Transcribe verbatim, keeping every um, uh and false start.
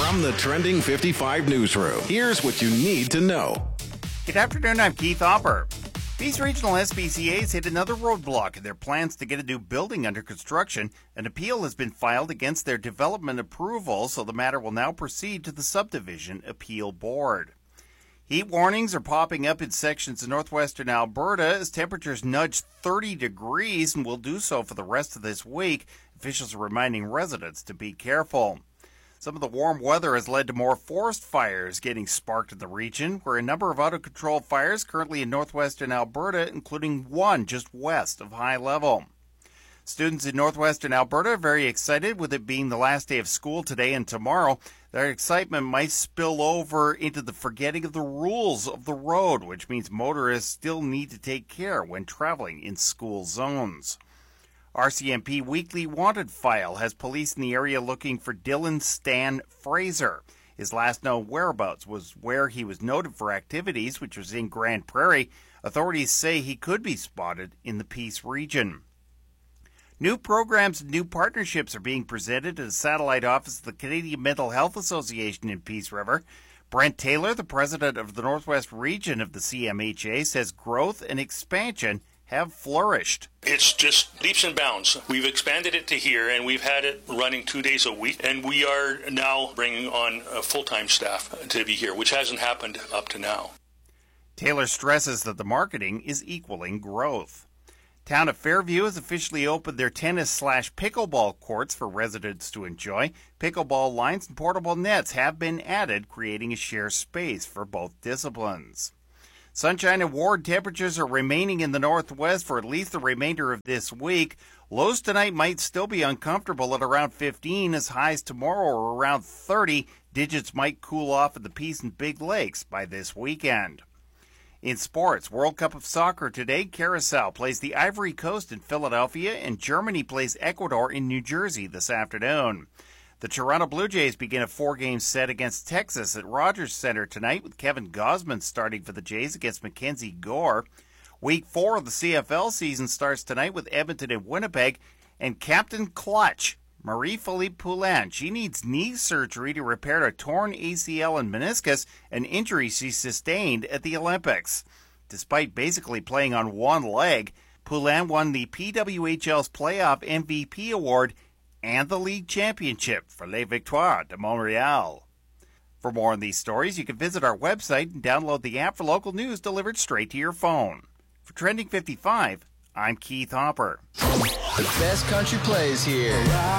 From the Trending fifty-five newsroom, here's what you need to know. Good afternoon, I'm Keith Hopper. Peace Regional S P C A's hit another roadblock in their plans to get a new building under construction. An appeal has been filed against their development approval, so the matter will now proceed to the Subdivision Appeal Board. Heat warnings are popping up in sections of northwestern Alberta as temperatures nudge thirty degrees and will do so for the rest of this week. Officials are reminding residents to be careful. Some of the warm weather has led to more forest fires getting sparked in the region, where a number of out-of-control fires currently in northwestern Alberta, including one just west of High Level. Students in northwestern Alberta are very excited with it being the last day of school today and tomorrow. Their excitement might spill over into the forgetting of the rules of the road, which means motorists still need to take care when traveling in school zones. R C M P Weekly Wanted File has police in the area looking for Dylan Stan Fraser. His last known whereabouts was where he was noted for activities, which was in Grand Prairie. Authorities say he could be spotted in the Peace region. New programs and new partnerships are being presented at the satellite office of the Canadian Mental Health Association in Peace River. Brent Taylor, the president of the Northwest region of the C M H A, says growth and expansion have flourished. It's just leaps and bounds. We've expanded it to here, and we've had it running two days a week, and we are now bringing on a full-time staff to be here, which hasn't happened up to now. Taylor stresses that the marketing is equaling growth. Town of Fairview has officially opened their tennis slash pickleball courts for residents to enjoy. Pickleball lines and portable nets have been added, creating a shared space for both disciplines. Sunshine and warm temperatures are remaining in the northwest for at least the remainder of this week. Lows tonight might still be uncomfortable at around fifteen, as highs tomorrow are around thirty. Digits might cool off at the Peace and Big Lakes by this weekend. In sports, World Cup of Soccer today, Curacao plays the Ivory Coast in Philadelphia, and Germany plays Ecuador in New Jersey this afternoon. The Toronto Blue Jays begin a four-game set against Texas at Rogers Center tonight, with Kevin Gausman starting for the Jays against Mackenzie Gore. Week four of the C F L season starts tonight with Edmonton and Winnipeg, and Captain Clutch, Marie-Philippe Poulin. She needs knee surgery to repair a torn A C L and meniscus, an injury she sustained at the Olympics. Despite basically playing on one leg, Poulin won the P W H L's playoff M V P award and the league championship for Les Victoires de Montréal. For more on these stories, you can visit our website and download the app for local news delivered straight to your phone. For Trending fifty-five, I'm Keith Hopper. The best country plays here.